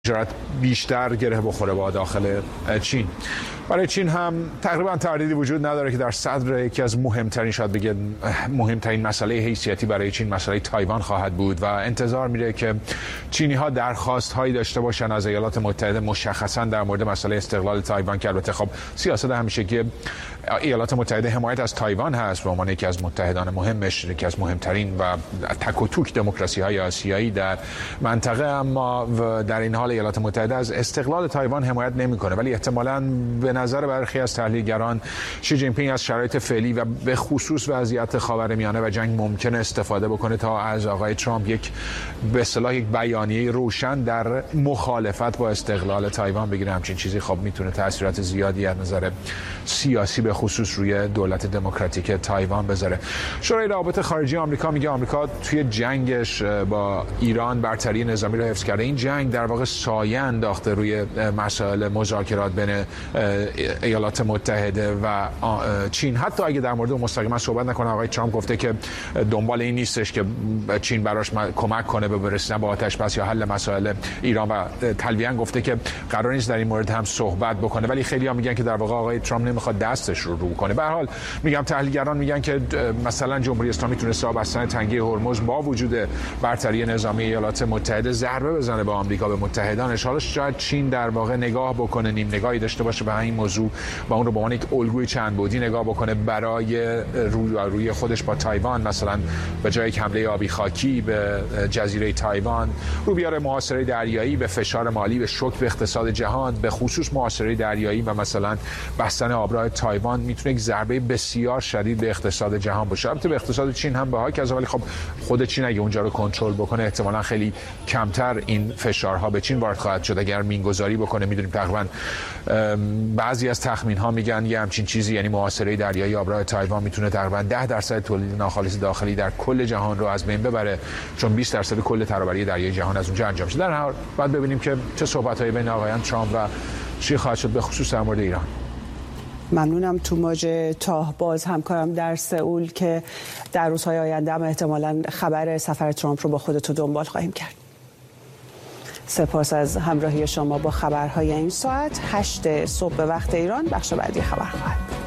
تجارت بیشتر گره بخوره با داخل چین. برای چین هم تقریبا تردیدی وجود نداره که در صدر یکی از مهمترین، شاید بگه مهمترین مسئله حیثیتی برای چین مسئله تایوان خواهد بود و انتظار میره که چینی ها درخواست هایی داشته باشن از ایالات متحده مشخصا در مورد مسئله استقلال تایوان، که البته خب سیاست همیشه که ایالات متحده حمایت از تایوان هست به عنوان یکی از متحدان مهمش، یکی از مهمترین و تک و توک دموکراسی های آسیایی در منطقه، اما در این حال ایالات متحده از استقلال تایوان حمایت نمیکنه. ولی احتمالاً به نظر برخی از تحلیلگران شی جین پینگ از شرایط فعلی و به خصوص وضعیت خاورمیانه و جنگ ممکن استفاده بکنه تا از آقای ترامپ به اصطلاح یک بیانیه روشن در مخالفت با استقلال تایوان بگیره. همچین چیزی خب میتونه تاثیرات زیادی از نظر سیاسی به خصوص روی دولت دموکراتیک تایوان بذاره. شورای روابط خارجه آمریکا میگه آمریکا توی جنگش با ایران برتری نظامی رو حفظ کرده. این جنگ در واقع سایه انداخته روی مسائل مذاکرات بین ایالات متحده و چین. حتی اگه در مورد مستقیما صحبت نکنه، آقای ترامپ گفته که دنبال این نیستش که چین براش کمک کنه به رسیدن به آتش بس یا حل مسائل ایران، و تلویحاً گفته که قرار نیست در این مورد هم صحبت بکنه. ولی خیلی‌ها میگن که در واقع آقای ترامپ نمیخواد دستش رو کنه. به هر حال میگم تحلیلگران میگن که مثلا جمهوری اسلامی تونسته با بستن تنگه هرمز با وجود برتری نظامی ایالات متحده ضربه بزنه به آمریکا، به متحدانش. حالا شاید چین در واقع نگاه بکنه، نیم نگاهی داشته باشه به این موضوع و اون رو به عنوان یک الگوی چند بعدی نگاه بکنه برای روی خودش با تایوان، مثلا به جای یک حمله آبی خاکی به جزیره تایوان رو بیاره محاصره دریایی، به فشار مالی، به شوک به اقتصاد جهان، به خصوص محاصره دریایی و مثلا بستن آبراه تایوان میتونه یک ضربه بسیار شدید به اقتصاد جهان باشه. البته به اقتصاد چین هم بها کذا، ولی خب خود چین اگه اونجا رو کنترل بکنه احتمالاً خیلی کمتر این فشارها به چین وارد خواهد شد. اگر مینگذاری بکنه، میدونیم تقریبا بعضی از تخمین ها میگن یه همچین چیزی، یعنی محاصره دریایی آبراه تایوان میتونه تقریبا 10% تولید ناخالص داخلی در کل جهان رو از بین ببره، چون 20% کل ترابری دریایی جهان از اونجا انجام میشه. در هر حال بعد ببینیم که چه صحبت‌هایی بین آقایان ترامپ و شی خواهد شد به خصوص در مورد ایران. ممنونم. توماج تاهباز همکارم در سئول که در روزهای آینده هم احتمالاً خبر سفر ترامپ رو با خودتون دنبال خواهیم کرد. سپاس از همراهی شما با خبرهای این ساعت. 8 صبح به وقت ایران بخش بعدی خبر خواهد.